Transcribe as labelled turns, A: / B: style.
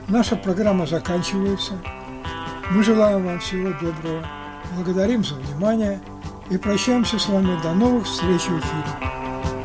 A: Наша программа заканчивается. Мы желаем вам всего доброго, благодарим за внимание и прощаемся с вами до новых встреч в эфире.